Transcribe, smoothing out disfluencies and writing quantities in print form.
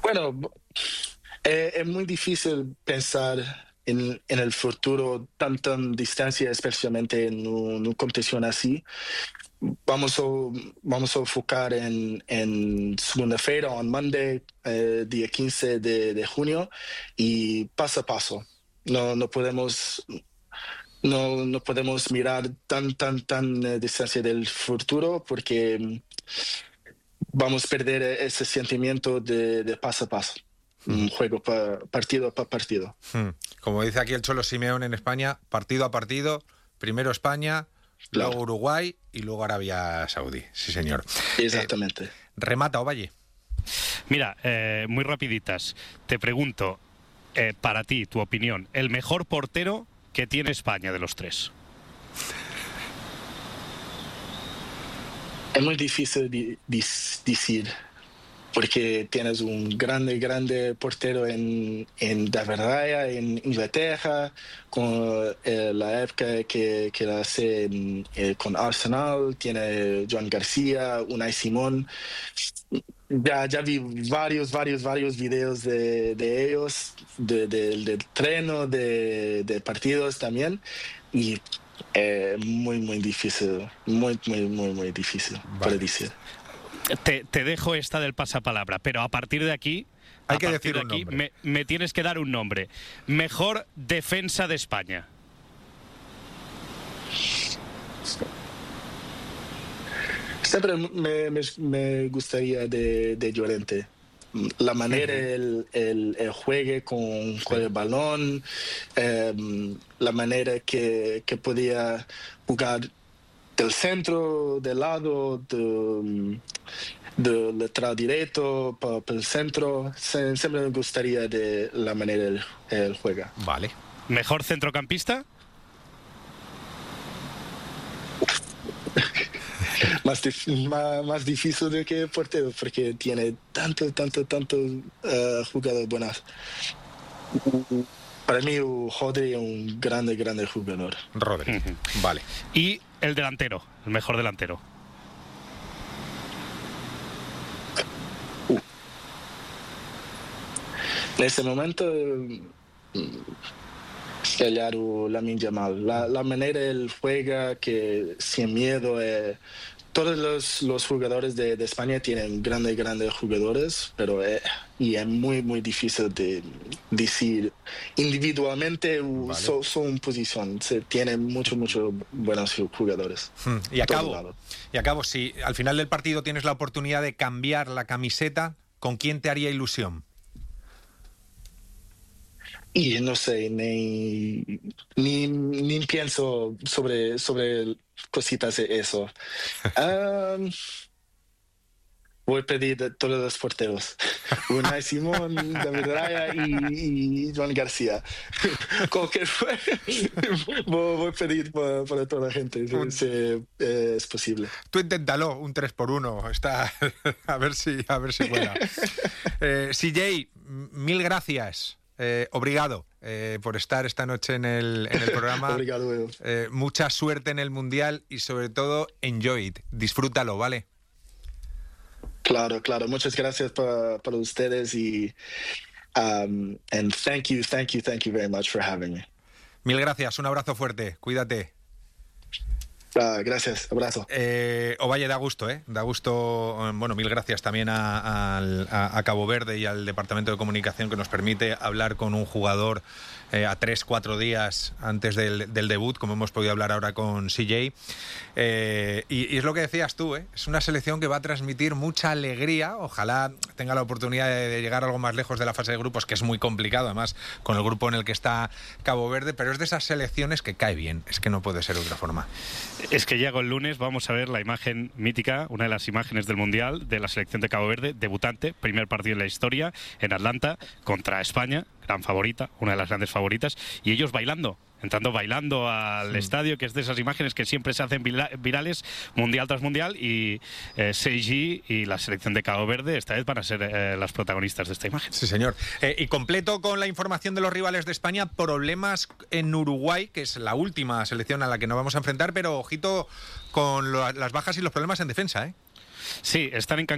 Bueno, es muy difícil pensar en el futuro tan distancia, especialmente en una competición así. Vamos a, vamos a enfocar en segunda-feira, on Monday, día 15 de junio, y paso a paso. No podemos, no podemos mirar tan distancia del futuro porque vamos a perder ese sentimiento de paso a paso. Un juego partido a partido. Como dice aquí el Cholo Simeone en España, partido a partido, primero España, Claro. luego Uruguay y luego Arabia Saudí. Sí, señor. Exactamente. Remata, Ovalle. Mira, muy rapiditas. Te pregunto, para ti, tu opinión, el mejor portero que tiene España de los tres. Es muy difícil decir, porque tienes un grande portero en David Raya, en Inglaterra, con la época que la hace con Arsenal, tiene Joan García, Unai Simón. Ya vi varios videos de ellos, del treno, de partidos también, y muy difícil, muy difícil para decir. Te dejo esta del pasapalabra, pero a partir de aquí, hay que decir un nombre. Me tienes que dar un nombre. Mejor defensa de España. Siempre me gustaría de Llorente. La manera el juegue con el balón, la manera que podía jugar del centro, del lado, del lateral directo para el centro. Siempre me gustaría de la manera el juega. Vale. ¿Mejor centrocampista? Más difícil de que portero, porque tiene tanto jugadores buenos. Para mí, Rodri es un grande jugador. Rodri, vale. Y el delantero, el mejor delantero. En este momento, calhar o Lamine Yamal. La manera él juega, que sin miedo. Todos los jugadores de España tienen grandes jugadores, pero y es muy difícil de decir individualmente son posición. Se tienen muchos buenos jugadores. Y acabo, si al final del partido tienes la oportunidad de cambiar la camiseta, ¿con quién te haría ilusión? Y no sé, ni pienso sobre cositas de eso. Voy a pedir a todos los porteros. Unai Simón, David Raya y Joan García. Cualquier fue. Voy a pedir para toda la gente, si es posible. Tú inténtalo, un 3x1. Está a ver si cuela. CJ, mil gracias. Obrigado por estar esta noche en el programa. Obrigado. Mucha suerte en el Mundial y sobre todo, enjoy it. Disfrútalo, ¿vale? Claro. Muchas gracias para ustedes y and thank you very much for having me. Mil gracias, un abrazo fuerte. Cuídate. Gracias, abrazo. Ovalle, da gusto, ¿eh? Da gusto. Bueno, mil gracias también a Cabo Verde y al Departamento de Comunicación que nos permite hablar con un jugador a 3-4 días antes del debut, como hemos podido hablar ahora con CJ. Y es lo que decías tú, ¿eh? Es una selección que va a transmitir mucha alegría. Ojalá tenga la oportunidad de llegar algo más lejos de la fase de grupos, que es muy complicado, además, con el grupo en el que está Cabo Verde, pero es de esas selecciones que cae bien. Es que no puede ser de otra forma. Es que llega el lunes, vamos a ver la imagen mítica, una de las imágenes del Mundial de la selección de Cabo Verde, debutante, primer partido en la historia, en Atlanta, contra España, gran favorita, una de las grandes favoritas, y ellos entrando bailando al estadio, que es de esas imágenes que siempre se hacen virales, mundial tras mundial, y CJ y la selección de Cabo Verde esta vez van a ser las protagonistas de esta imagen. Sí, señor. Y completo con la información de los rivales de España, problemas en Uruguay, que es la última selección a la que nos vamos a enfrentar, pero ojito con las bajas y los problemas en defensa, ¿eh? Sí, están en